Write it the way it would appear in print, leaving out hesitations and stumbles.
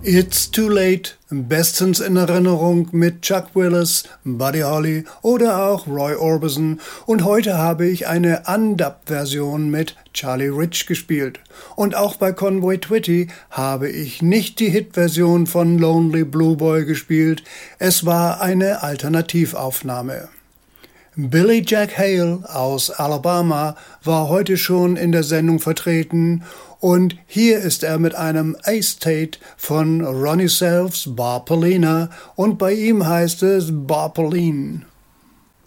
It's Too Late, bestens in Erinnerung mit Chuck Willis, Buddy Holly oder auch Roy Orbison, und heute habe ich eine Undubbed-Version mit Charlie Rich gespielt. Und auch bei Convoy Twitty habe ich nicht die Hitversion von Lonely Blue Boy gespielt, es war eine Alternativaufnahme. Billy Jack Hale aus Alabama war heute schon in der Sendung vertreten und hier ist er mit einem A-State von Ronnie Self's Bar Paulina und bei ihm heißt es Bar Pauline.